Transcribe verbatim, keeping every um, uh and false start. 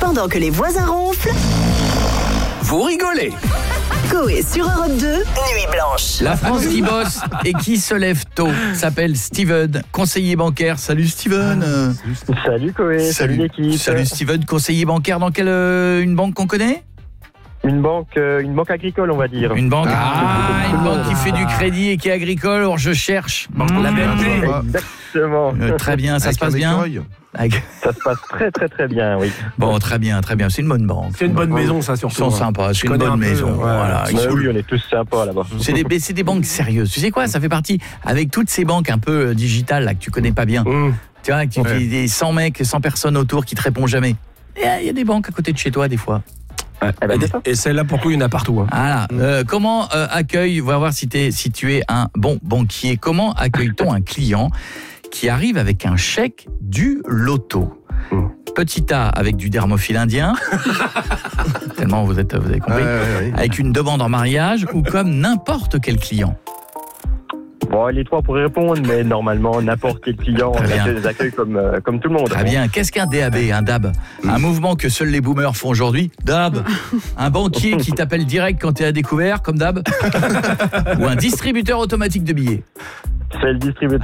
Pendant que les voisins ronflent, vous rigolez. Coé sur Europe deux, Nuit Blanche. La France qui bosse et qui se lève tôt s'appelle Steven, conseiller bancaire. Salut Steven. Salut Coé, salut, salut l'équipe. Salut Steven, conseiller bancaire dans quelle euh, une banque qu'on connaît? Une banque, euh, une banque agricole, on va dire. Une banque, ah, une banque qui fait du crédit et qui est agricole. Alors je cherche mmh, la B N P. Exactement. Euh, très bien, ça Avec se passe bien. Avec... Ça se passe très très très bien, oui. Bon, très bien, très bien. C'est une bonne banque. C'est une bonne maison, ça surtout. Ils sont sympas. C'est une bonne maison. Peu, ouais. Voilà. Ouais, sont... Oui, on est tous sympas là-bas. C'est des, c'est des banques sérieuses. Tu sais quoi? Ça fait partie avec toutes ces banques un peu digitales là que tu connais pas bien. Mmh. Tu vois, qui ouais. des cent mecs, cent personnes autour qui te répondent jamais. Il y a des banques à côté de chez toi des fois. Ouais. Eh ben, et, et celle-là, pour coup, il y en a partout. Hein. Voilà. Mmh. Euh, comment euh, accueille, on va voir si, t'es, si tu es un bon banquier, comment accueille-t-on un client qui arrive avec un chèque du loto? Mmh. Petit A avec du dermophile indien, tellement vous, êtes, vous avez compris, ouais, ouais, ouais. Avec une demande en mariage ou comme n'importe quel client? Bon, les trois pourraient répondre, mais normalement, n'importe quel client, on les accueille comme, euh, comme tout le monde. Très bien. Qu'est-ce qu'un D A B, un D A B? mmh. Un mouvement que seuls les boomers font aujourd'hui. D A B. Un banquier qui t'appelle direct quand t'es à découvert, comme D A B. Ou un distributeur automatique de billets? C'est le distributeur